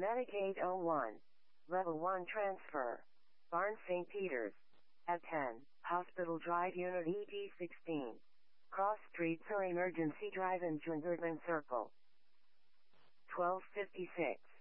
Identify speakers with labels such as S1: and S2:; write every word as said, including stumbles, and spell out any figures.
S1: Medicaid oh one. Level one transfer. Barnes Saint Peter's. At ten. Hospital Drive Unit E D sixteen. Cross Street Surrey Emergency Drive in Goodman Circle. twelve fifty-six.